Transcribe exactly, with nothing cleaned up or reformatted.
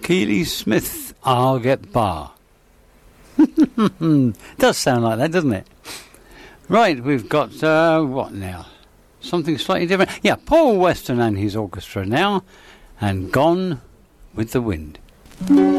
Keely Smith, I'll Get Bar. Does sound like that, doesn't it? Right, we've got, uh, what now? Something slightly different. Yeah, Paul Weston and his orchestra now, and Gone with the Wind.